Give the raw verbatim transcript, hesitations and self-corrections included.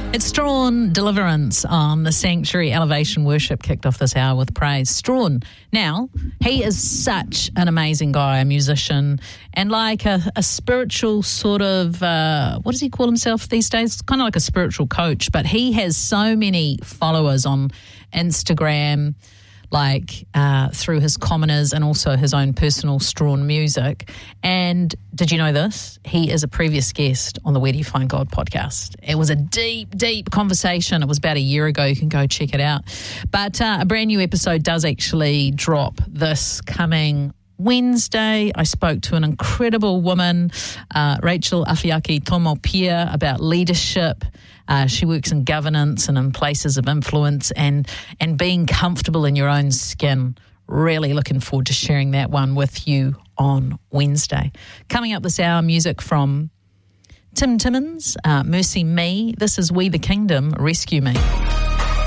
It's Strawn Deliverance on the Sanctuary. Elevation Worship kicked off this hour with praise. Strawn, now, he is such an amazing guy, a musician, and like a, a spiritual sort of, uh, what does he call himself these days? Kind of like a spiritual coach, but he has so many followers on Instagram, like uh, through his commoners and also his own personal Strawn music. And did you know this? He is a previous guest on the Where Do You Find God podcast. It was a deep, deep conversation. It was about a year ago. You can go check it out. But uh, a brand new episode does actually drop this coming Wednesday. I spoke to an incredible woman, uh, Rachel Afiaki Tomopia, about leadership. Uh, she works in governance and in places of influence and and being comfortable in your own skin. Really looking forward to sharing that one with you on Wednesday. Coming up this hour, music from Tim Timmins, uh, Mercy Me. This is We the Kingdom, Rescue Me.